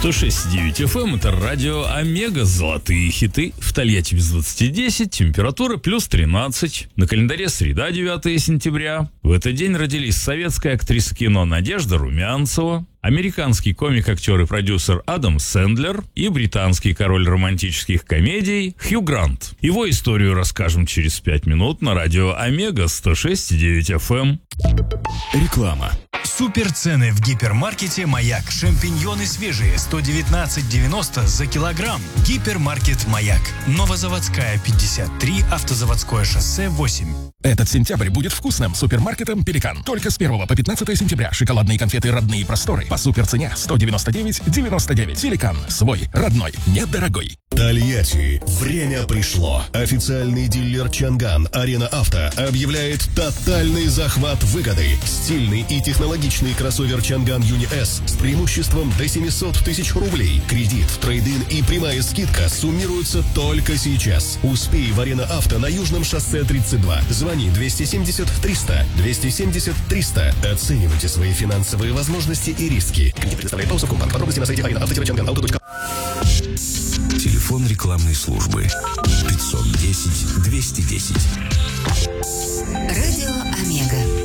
106.9 FM, это радио Омега, золотые хиты. В Тольятти без 20:10, температура плюс 13. На календаре среда, 9 сентября. В этот день родились советская актриса кино Надежда Румянцева, американский комик, актер и продюсер Адам Сэндлер и британский король романтических комедий Хью Грант. Его историю расскажем через 5 минут на радио Омега 106.9 FM. Реклама. Суперцены в гипермаркете «Маяк». Шампиньоны свежие 119,90 за килограмм. Гипермаркет «Маяк». Новозаводская 53, Автозаводское шоссе 8. Этот сентябрь будет вкусным супермаркетом «Пеликан». Только с 1 по 15 сентября шоколадные конфеты «Родные просторы» по суперцене 199,99. «Пеликан». Свой, родной, недорогой. Тольятти. Время пришло. Официальный дилер Чанган Арена Авто объявляет тотальный захват выгоды. Стильный и технологичный кроссовер Чанган Юни С с преимуществом до 700 тысяч рублей. Кредит, трейд-ин и прямая скидка суммируются только сейчас. Успей в Арена Авто на Южном шоссе 32. Звони 270 300 270 300. Оценивайте свои финансовые возможности и риски. Кредит предоставляет Паусовкомбанк. Подробности на сайте arenaauto-changan.auto.com. Телефон рекламной службы 510 210. Радио Омега.